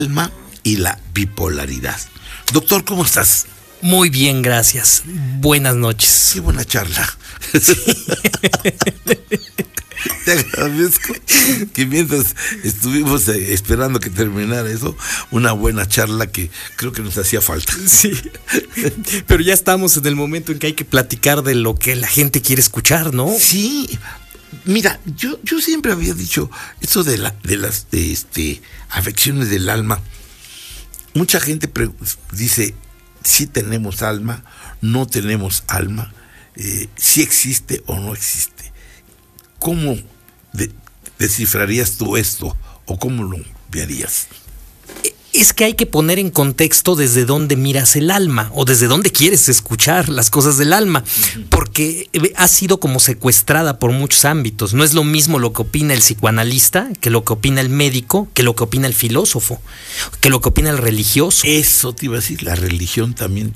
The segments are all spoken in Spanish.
alma y la bipolaridad. Doctor, ¿cómo estás? Muy bien, gracias. Buenas noches. Qué buena charla. Sí. Te agradezco que mientras estuvimos esperando que terminara eso, una buena charla que creo que nos hacía falta. Sí, pero ya estamos en el momento en que hay que platicar de lo que la gente quiere escuchar, ¿no? Sí, mira, yo siempre había dicho eso de las afecciones del alma. Mucha gente dice si tenemos alma, no tenemos alma, si existe o no existe. ¿Cómo descifrarías tú esto o cómo lo verías? Es que hay que poner en contexto desde dónde miras el alma o desde dónde quieres escuchar las cosas del alma, porque ha sido como secuestrada por muchos ámbitos. No es lo mismo lo que opina el psicoanalista, que lo que opina el médico, que lo que opina el filósofo, que lo que opina el religioso. Eso te iba a decir, la religión también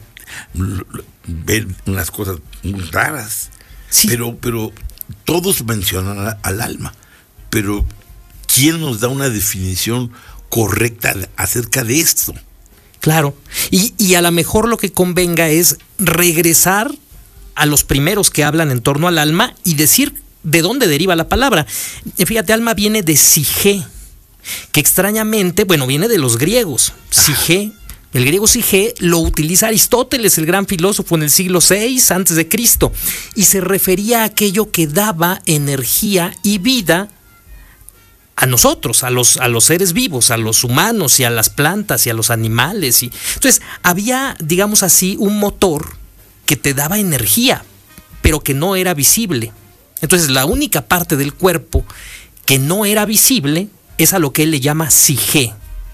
ve unas cosas muy raras, sí. Pero todos mencionan al alma, pero ¿quién nos da una definición correcta acerca de esto? Claro, y a lo mejor lo que convenga es regresar a los primeros que hablan en torno al alma y decir de dónde deriva la palabra. Fíjate, alma viene de psique, que extrañamente, viene de los griegos. Psique, el griego psique lo utiliza Aristóteles, el gran filósofo, en el siglo VI a.C., y se refería a aquello que daba energía y vida a nosotros, a los seres vivos, a los humanos y a las plantas y a los animales. Entonces, había, digamos así, un motor que te daba energía, pero que no era visible. Entonces, la única parte del cuerpo que no era visible es a lo que él le llama psique.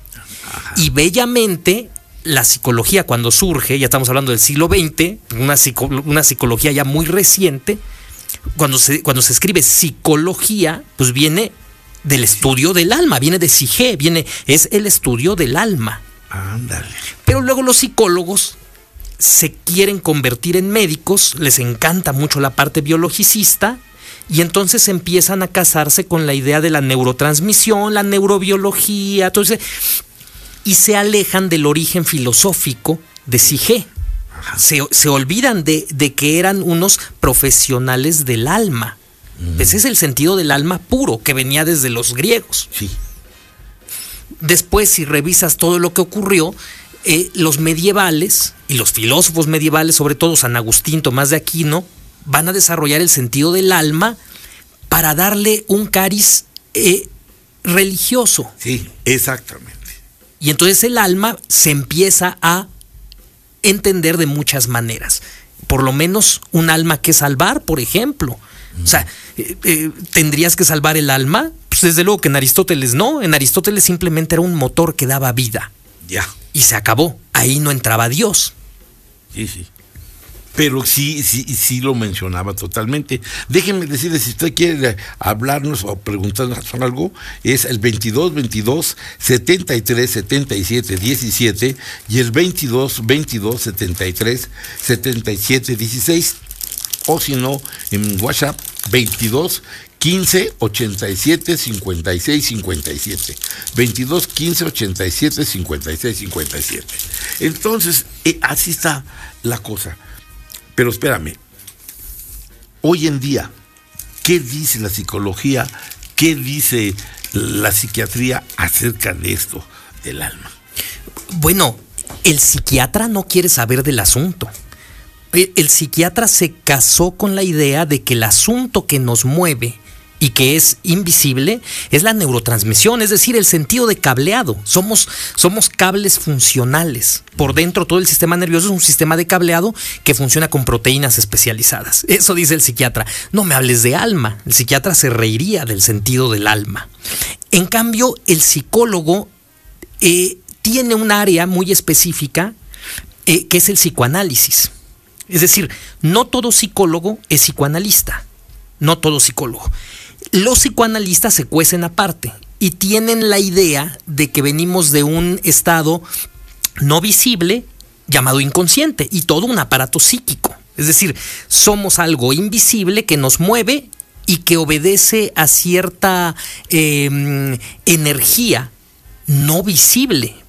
Y bellamente, la psicología cuando surge, ya estamos hablando del siglo XX, una psicología ya muy reciente, cuando se escribe psicología, pues viene del estudio del alma, viene de psique, es el estudio del alma. Ándale. Pero luego los psicólogos se quieren convertir en médicos, les encanta mucho la parte biologicista, y entonces empiezan a casarse con la idea de la neurotransmisión, la neurobiología, entonces, y se alejan del origen filosófico de psique. Se olvidan de que eran unos profesionales del alma. Ese es el sentido del alma puro, que venía desde los griegos. Sí. Después, si revisas todo lo que ocurrió, los medievales y los filósofos medievales, sobre todo San Agustín, Tomás de Aquino, van a desarrollar el sentido del alma para darle un cariz religioso. Sí, exactamente. Y entonces el alma se empieza a entender de muchas maneras. Por lo menos un alma que salvar, por ejemplo. O sea, ¿tendrías que salvar el alma? Pues desde luego que en Aristóteles no. En Aristóteles simplemente era un motor que daba vida. Ya. Y se acabó. Ahí no entraba Dios. Sí. Pero sí lo mencionaba totalmente. Déjenme decirles, si usted quiere hablarnos o preguntarnos algo, es el 22 73 77 17 y el 22 73 77 16. O si no, en WhatsApp 22 15 87 56 57. 22 15 87 56 57. Entonces, así está la cosa. Pero espérame, hoy en día, ¿qué dice la psicología? ¿Qué dice la psiquiatría acerca de esto del alma? Bueno, el psiquiatra no quiere saber del asunto. El psiquiatra se casó con la idea de que el asunto que nos mueve y que es invisible es la neurotransmisión, es decir, el sentido de cableado. Somos cables funcionales. Por dentro todo el sistema nervioso es un sistema de cableado que funciona con proteínas especializadas. Eso dice el psiquiatra. No me hables de alma. El psiquiatra se reiría del sentido del alma. En cambio, el psicólogo tiene un área muy específica que es el psicoanálisis. Es decir, no todo psicólogo es psicoanalista, no todo psicólogo. Los psicoanalistas se cuecen aparte y tienen la idea de que venimos de un estado no visible llamado inconsciente y todo un aparato psíquico. Es decir, somos algo invisible que nos mueve y que obedece a cierta energía no visible,